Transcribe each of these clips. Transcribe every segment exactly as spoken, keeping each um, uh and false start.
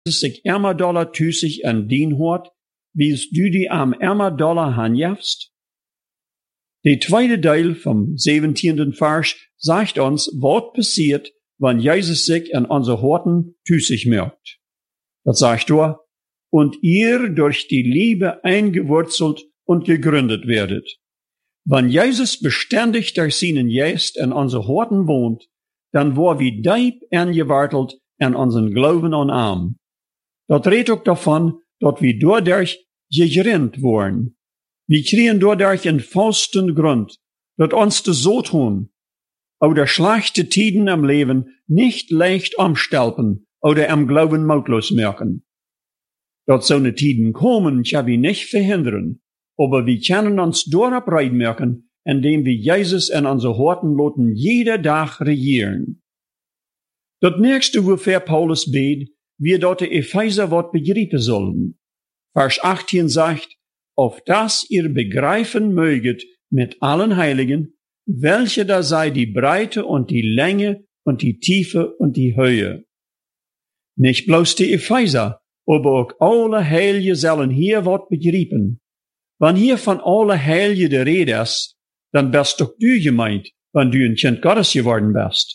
sich immer doller tüßig an dien hort, wie es du die am immer doller handjafst? Der zweite Teil vom siebzehnten Vers sagt uns, was passiert, wenn Jesus sich an unsere Horten tüßig merkt. Das sagt er, und ihr durch die Liebe eingewurzelt und gegründet werdet. Wenn Jesus beständig durch seinen Geist in unsere Horten wohnt, dann war wie deib angewartelt an unseren Glauben und Arm. Das redet auch davon, dass wir dadurch gegrinnt wurden. Wir kriegen dadurch einen festen Grund, dass uns das so tun, oder schlechte Tiden am Leben nicht leicht umstelpen oder am Glauben mautlos merken. Dass so eine Tiden kommen, kann wir nicht verhindern, aber wir können uns darauf merken, indem wir Jesus in unsere Horten loten jeden Tag regieren. Das nächste, wofür Paulus bet, wir dort die Epheser Wort begreifen sollen. Vers achtzehn sagt, auf das ihr begreifen möget mit allen Heiligen, welche da sei die Breite und die Länge und die Tiefe und die Höhe. Nicht bloß die Epheser, aber auch alle Heilige sollen hier Wort begreifen. Wenn hier von alle Heilige der Rede ist, dann bist doch du gemeint, wenn du ein Kind Gottes geworden bist.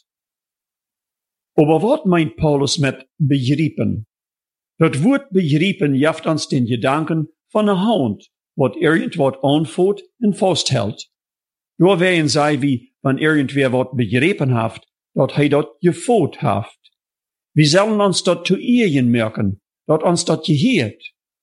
Aber was meint Paulus mit begreifen? Das Wort begreifen jaft uns den Gedanken von einer Hand, wat irgendwas anfängt und festhält. Da wären sei wie, wenn irgendwer wat begreifen haft, dat hij dat gefot haft. Wir sollen uns dat zu eigen merken, dat uns dat geheert.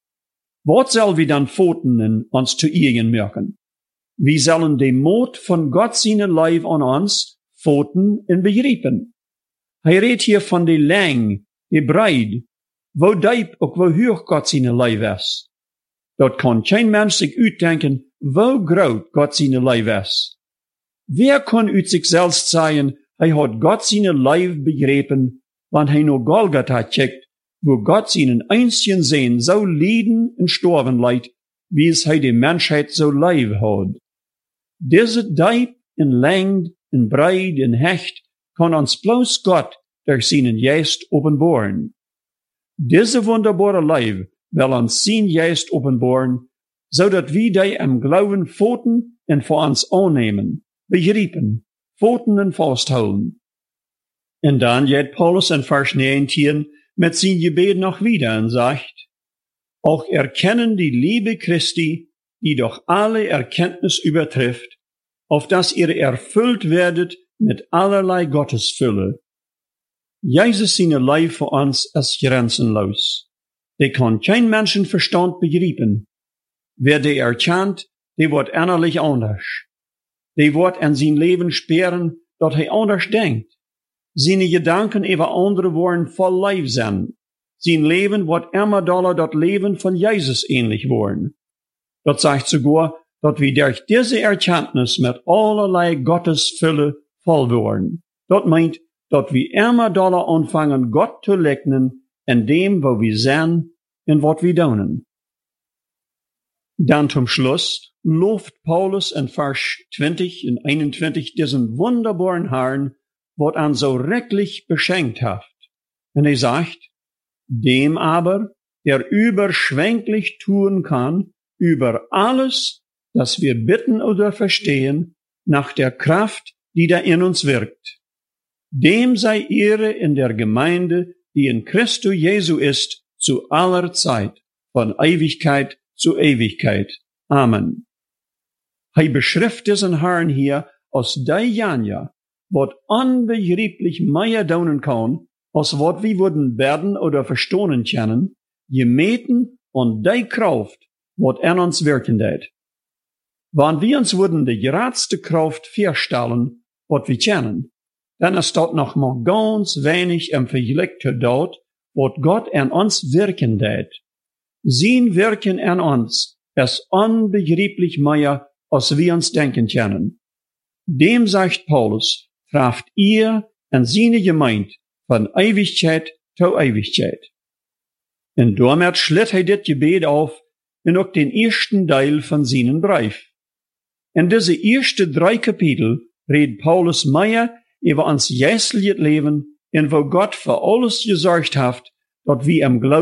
Wat soll wir dann foten und uns zu eigen merken? Wir sollen den Mut von Gott seine Leib an uns foten und begreifen. Hij redt hier von der Länge, der Breite, wo deep ook wo hoog Gott seine Leib ist. Dat kann kein Mensch sich uitdenken, wo groot Gott seine Leib ist. Wer kann uit sich selbst sagen, hij hat Gott seine Leib begrepen, wann hij nur Golgatha checkt, wo Gott seinen einzigen Sohn so lieden und sterben leidt, wie es hij die Menschheit so lieb hat. Diese Deib in Länge, in Breit, in Hecht, kann uns bloß Gott durch seinen Geist offenbaren. Diese wunderbare Leib will uns sein Geist offenbaren, so dass wir die im Glauben foten und vor uns annehmen, begreifen, foten und festhalten. Und dann geht Paulus in Vers neunzehn mit seinem Gebet noch wieder und sagt, auch erkennen die Liebe Christi, die doch alle Erkenntnis übertrifft, auf dass ihr erfüllt werdet mit allerlei Gottesfülle. Jesus seine Leib für uns ist grenzenlos. Der kann kein Menschenverstand begreifen. Wer der erkennt, der wird innerlich anders. Der wird an sein Leben sperren, dass er anders denkt. Seine Gedanken über andere wollen voll Leib sein. Sein Leben wird immer doller das Leben von Jesus ähnlich worden. Das sagt sogar, dass wir durch diese Erkenntnis mit allerlei Gottesfülle voll werden. Das meint, dass wir immer doller anfangen, Gott zu leugnen, in dem, wo wir sind und was wir tun. Dann zum Schluss lobt Paulus in Vers zwanzig und einundzwanzig diesen wunderbaren Herrn, was an so recklich beschenkt hat. Und er sagt, dem aber, der überschwänglich tun kann, über alles, das wir bitten oder verstehen, nach der Kraft, die da in uns wirkt. Dem sei Ehre in der Gemeinde, die in Christo Jesu ist, zu aller Zeit, von Ewigkeit zu Ewigkeit. Amen. Hij beschrift diesen Herrn hier als die Janja, wat unbegreiflich mehr daunen kann, als wat wir würden werden oder verstohnen können, gemeten und die Kraft, wat in uns wirken det. Wann wir uns würden die geradste Kraft vorstellen, wat wir kennen, dann ist dort noch mal ganz wenig im Vergleich zu dort, wat Gott in uns wirken det. Sein Wirken in uns ist unbegreiflich mehr, als wir uns denken können. Dem sagt Paulus, trafft ihr an seine Gemeinde von Ewigkeit zu Ewigkeit. Und damit schlitt er das Gebet auf in auch den ersten Teil von seinen Brief. In diese ersten drei Kapitel redet Paulus mehr über uns jährliches Leben, in wo Gott für alles gesorgt hat, dat wie am Glauben